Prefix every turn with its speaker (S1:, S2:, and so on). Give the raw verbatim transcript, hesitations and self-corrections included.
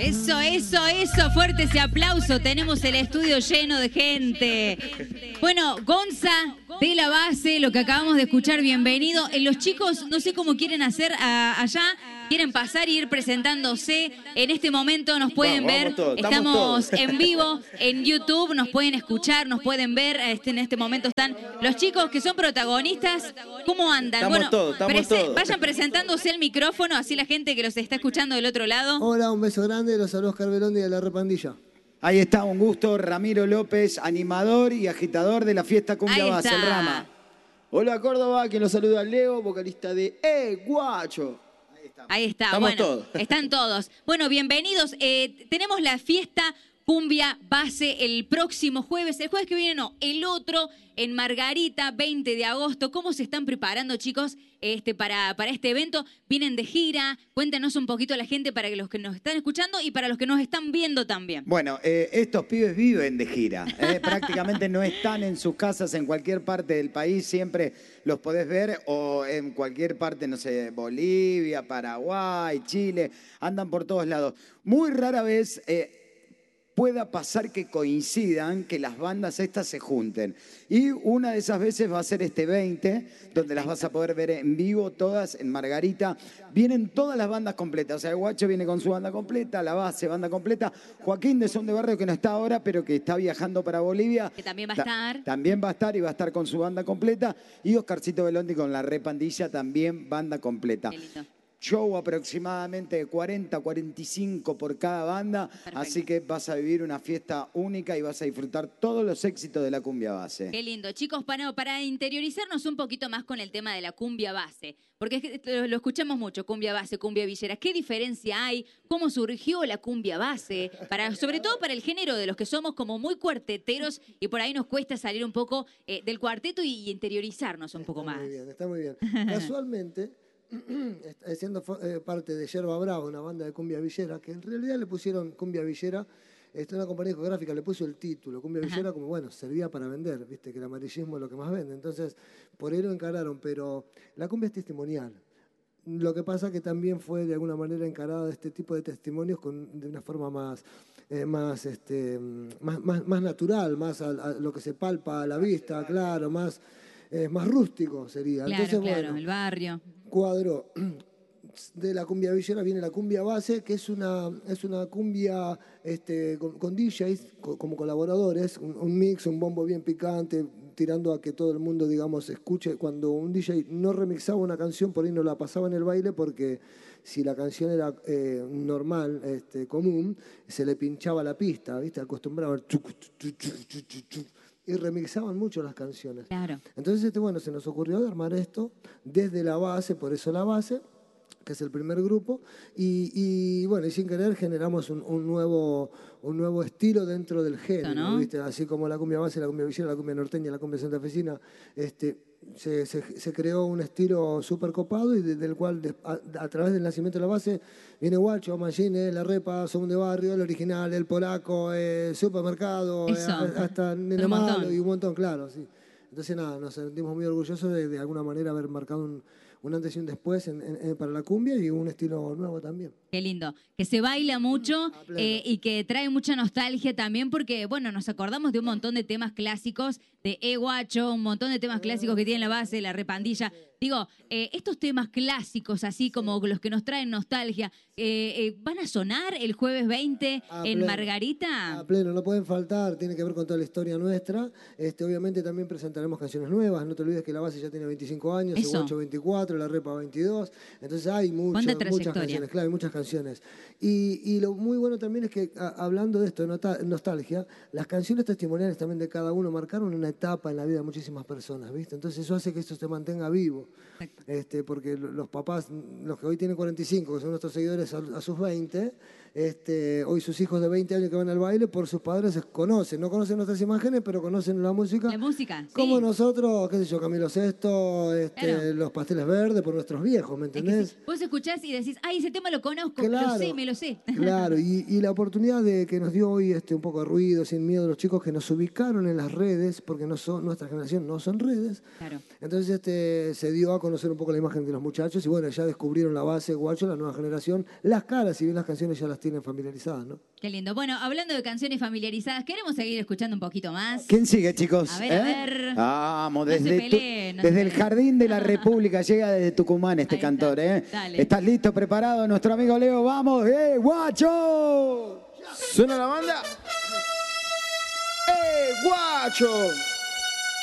S1: Eso, eso, eso, fuerte ese aplauso. Tenemos el estudio lleno de gente. Bueno, Gonza de la base, lo que acabamos de escuchar, bienvenido. Eh, los chicos, no sé cómo quieren hacer a, allá, quieren pasar y ir presentándose. En este momento nos pueden
S2: vamos,
S1: ver,
S2: vamos todos,
S1: estamos,
S2: estamos todos.
S1: en vivo en YouTube, nos pueden escuchar, nos pueden ver. Este, en este momento están los chicos que son protagonistas. ¿Cómo andan?
S2: Estamos
S1: bueno,
S2: todos, estamos
S1: prese-
S2: todos.
S1: vayan presentándose el micrófono, así la gente que los está escuchando del otro lado.
S3: Hola, un beso grande, los saludos Carvelondi de la Repandilla.
S2: Ahí está, un gusto, Ramiro López, animador y agitador de la fiesta Cumbia
S1: Ahí
S2: Base,
S1: está.
S2: el Rama. Hola Córdoba, quien los saluda Leo, vocalista de ¡Eh, guacho! Ahí está.
S1: Ahí está,
S2: Estamos
S1: bueno,
S2: todos.
S1: están todos. Bueno, bienvenidos. Eh, tenemos la fiesta Cumbia Base el próximo jueves. El jueves que viene, no, el otro en Margarita, veinte de agosto. ¿Cómo se están preparando, chicos, este, para, para este evento? Vienen de gira. Cuéntanos un poquito a la gente para que los que nos están escuchando y para los que nos están viendo también.
S2: Bueno, eh, estos pibes viven de gira, eh, prácticamente no están en sus casas en cualquier parte del país, siempre los podés ver o en cualquier parte, no sé, Bolivia, Paraguay, Chile, andan por todos lados. Muy rara vez eh, pueda pasar que coincidan, que las bandas estas se junten. Y una de esas veces va a ser este veinte, donde las vas a poder ver en vivo todas en Margarita. Vienen todas las bandas completas. O sea, el Guacho viene con su banda completa, la base, banda completa. Joaquín de Son de Barrio, que no está ahora, pero que está viajando para Bolivia.
S1: Que también va a
S2: Ta-
S1: estar.
S2: También va a estar y va a estar con su banda completa. Y Oscarcito Belondi con la Repandilla, también banda completa.
S1: Qué lindo.
S2: Show aproximadamente de cuarenta, cuarenta y cinco por cada banda,
S1: Perfecto.
S2: así que vas a vivir una fiesta única y vas a disfrutar todos los éxitos de la cumbia base.
S1: Qué lindo. Chicos, para, para interiorizarnos un poquito más con el tema de la cumbia base, porque es que lo, lo escuchamos mucho, cumbia base, cumbia villera. ¿Qué diferencia hay? ¿Cómo surgió la cumbia base? Para, sobre todo para el género de los que somos como muy cuarteteros y por ahí nos cuesta salir un poco eh, del cuarteto y, y interiorizarnos un poco
S3: Está
S1: más.
S3: muy bien, está muy bien. Casualmente, está siendo fo- eh, parte de Yerba Brava, una banda de cumbia villera, que en realidad le pusieron cumbia villera, este, una compañía discográfica le puso el título, cumbia
S1: Ajá.
S3: villera, como bueno, servía para vender, viste que el amarillismo es lo que más vende, entonces por ahí lo encararon, pero la cumbia es testimonial. Lo que pasa que también fue de alguna manera encarada este tipo de testimonios con, de una forma más, eh, más, este, más, más, más natural, más a, a lo que se palpa a la vista, claro, más, eh, más rústico sería.
S1: Claro,
S3: Entonces,
S1: claro,
S3: bueno,
S1: el barrio.
S3: cuadro de la cumbia villera viene la cumbia base, que es una, es una cumbia este, con, con D Js co- como colaboradores, un, un mix, un bombo bien picante, tirando a que todo el mundo, digamos, escuche. Cuando un D J no remixaba una canción, por ahí no la pasaba en el baile, porque si la canción era eh, normal, este, común, se le pinchaba la pista, ¿viste? Acostumbraban y remixaban mucho las canciones.
S1: Claro.
S3: Entonces, este, bueno, se nos ocurrió de armar esto desde la base, por eso la base, que es el primer grupo, y, y, bueno, y sin querer generamos un, un nuevo, un nuevo estilo dentro del género,
S1: ¿no?
S3: ¿viste? Así como la cumbia base, la cumbia villera, la cumbia norteña, la cumbia santafesina, este, se, se, se creó un estilo súper copado y desde el cual de- a, a través del nacimiento de la base viene Guacho, Machine, La Repa, Son de Barrio, el original, el polaco, eh, Supermercado, eh,
S1: Eso.
S3: hasta Nene
S1: Un montón.
S3: Malo y un montón, claro, sí. Entonces, nada, nos sentimos muy orgullosos de, de alguna manera haber marcado un, un antes y un después en- en- en- para la cumbia y un estilo nuevo también.
S1: Qué lindo. Que se baila mucho
S3: pleno.
S1: eh, y que trae mucha nostalgia también porque, bueno, nos acordamos de un montón de temas clásicos de E Guacho, un montón de temas clásicos que tiene la base, la Repandilla. Digo, eh, estos temas clásicos, así como los que nos traen nostalgia, eh, eh, ¿van a sonar el jueves veinte
S3: A
S1: en
S3: pleno.
S1: Margarita?
S3: A pleno, no pueden faltar, tiene que ver con toda la historia nuestra. Este, obviamente también presentaremos canciones nuevas, no te olvides que la base ya tiene veinticinco años, el
S1: Eso.
S3: Guacho veinticuatro, la Repa veintidós, entonces hay mucho-
S1: ¿Cuánta
S3: muchas
S1: trayectoria?
S3: canciones, claro, hay muchas canciones. Y, y lo muy bueno también es que, a- hablando de esto, de nota- nostalgia, las canciones testimoniales también de cada uno marcaron una etapa en la vida de muchísimas personas, ¿viste? Entonces eso hace que esto se mantenga vivo.
S1: Exacto.
S3: Este, porque lo- los papás, los que hoy tienen cuarenta y cinco, que son nuestros seguidores a, a sus veinte, este, hoy sus hijos de veinte años que van al baile, por sus padres se conocen, no conocen nuestras imágenes, pero conocen la música.
S1: La música, sí.
S3: Como nosotros, qué sé yo, Camilo Sesto, este,
S1: Claro.
S3: los pasteles verdes, por nuestros viejos, ¿me
S1: Es que
S3: entendés?
S1: sí. Vos escuchás y decís, ay, ese tema lo conozco, me lo
S3: Claro,
S1: sé, me lo sé.
S3: Claro, y, y la oportunidad de que nos dio hoy este, un poco de ruido, sin miedo, los chicos que nos ubicaron en las redes, porque no son, nuestra generación no son redes.
S1: Claro.
S3: Entonces este, se dio a conocer un poco la imagen de los muchachos y bueno, ya descubrieron la base, Guacho, la nueva generación, las caras, si bien las canciones ya las tienen familiarizadas, ¿no?
S1: Qué lindo. Bueno, hablando de canciones familiarizadas, queremos seguir escuchando un poquito más.
S2: ¿Quién sigue, chicos?
S1: A ver,
S2: ¿Eh?
S1: a ver.
S2: Vamos,
S1: No se
S2: desde,
S1: peleen,
S2: tu-
S1: no se
S2: desde el
S1: peleen.
S2: Jardín de la República llega desde Tucumán este
S1: Ahí está.
S2: cantor, ¿eh?
S1: Dale.
S2: ¿Estás listo, preparado? Nuestro amigo Leo, vamos. ¡Eh, guacho!
S4: ¿Suena la banda? ¡Eh, guacho!